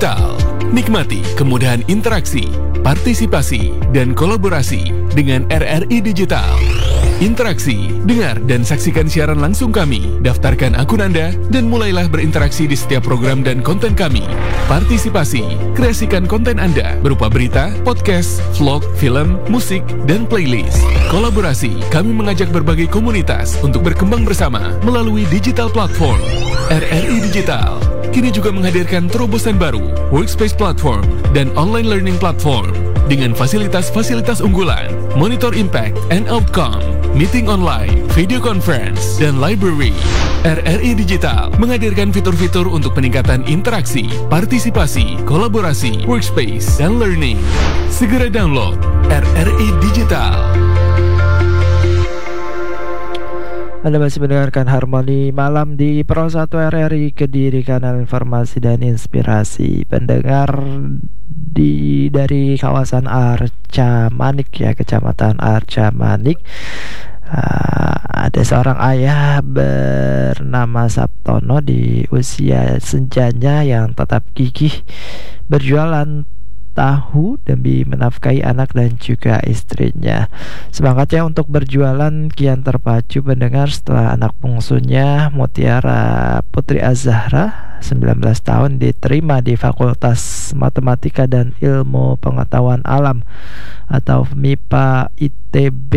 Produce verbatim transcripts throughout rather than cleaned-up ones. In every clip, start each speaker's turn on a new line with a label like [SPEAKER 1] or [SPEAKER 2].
[SPEAKER 1] Digital. Nikmati kemudahan interaksi, partisipasi, dan kolaborasi dengan R R I Digital. Interaksi, dengar dan saksikan siaran langsung kami, daftarkan akun Anda, dan mulailah berinteraksi di setiap program dan konten kami. Partisipasi, kreasikan konten Anda berupa berita, podcast, vlog, film, musik, dan playlist. Kolaborasi, kami mengajak berbagai komunitas untuk berkembang bersama melalui digital platform. R R I Digital kini juga menghadirkan terobosan baru, workspace platform, dan online learning platform dengan fasilitas-fasilitas unggulan, monitor impact and outcome, meeting online, video conference, dan library. R R I Digital menghadirkan fitur-fitur untuk peningkatan interaksi, partisipasi, kolaborasi, workspace, dan learning. Segera download R R I Digital.
[SPEAKER 2] Anda masih mendengarkan Harmoni Malam di Pro satu R R I Kediri, kanal informasi dan inspirasi. Pendengar di dari kawasan Arca Manik ya, Kecamatan Arca Manik. Uh, ada seorang ayah bernama Sabtono di usia senjanya yang tetap gigih berjualan tahu demi menafkahi anak dan juga istrinya. Semangatnya untuk berjualan kian terpacu pendengar setelah anak bungsunya Mutiara Putri Az-Zahra sembilan belas tahun diterima di Fakultas Matematika dan Ilmu Pengetahuan Alam atau M I P A I T B.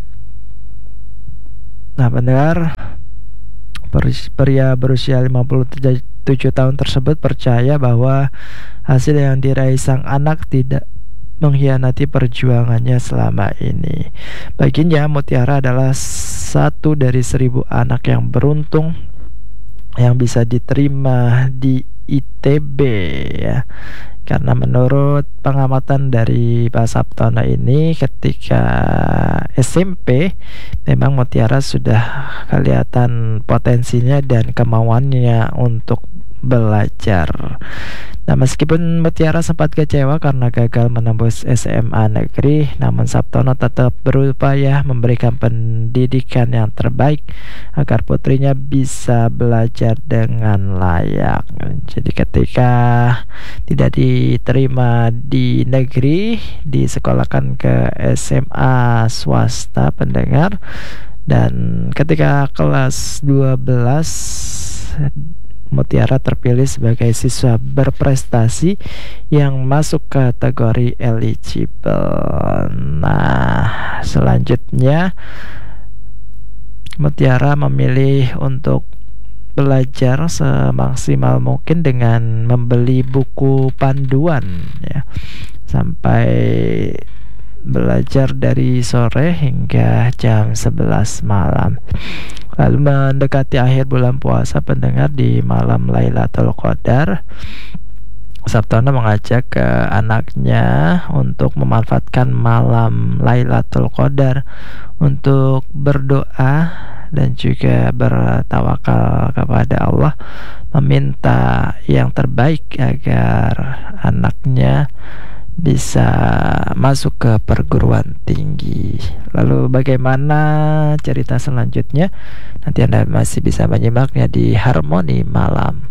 [SPEAKER 2] Nah pendengar, pria berusia lima puluh tujuh tahun tersebut percaya bahwa hasil yang diraih sang anak tidak mengkhianati perjuangannya selama ini. Baginya, Mutiara adalah satu dari seribu anak yang beruntung yang bisa diterima di I T B ya. Karena menurut pengamatan dari Pak Sabtono ini, ketika S M P memang Mutiara sudah kelihatan potensinya dan kemauannya untuk belajar. Nah, meskipun Mutiara sempat kecewa karena gagal menembus S M A negeri, namun Sabtono tetap berupaya memberikan pendidikan yang terbaik agar putrinya bisa belajar dengan layak. Jadi ketika tidak diterima di negeri, disekolahkan ke S M A swasta pendengar, dan ketika kelas dua belas Mutiara terpilih sebagai siswa berprestasi yang masuk kategori eligible. Nah, selanjutnya Mutiara memilih untuk belajar semaksimal mungkin dengan membeli buku panduan ya, sampai belajar dari sore hingga jam sebelas malam. Lalu mendekati akhir bulan puasa pendengar, di malam Lailatul Qadar, Sabtono mengajak ke anaknya untuk memanfaatkan malam Lailatul Qadar untuk berdoa dan juga bertawakal kepada Allah, meminta yang terbaik agar anaknya bisa masuk ke perguruan tinggi. Lalu bagaimana cerita selanjutnya? Nanti Anda masih bisa menyimaknya di Harmoni Malam.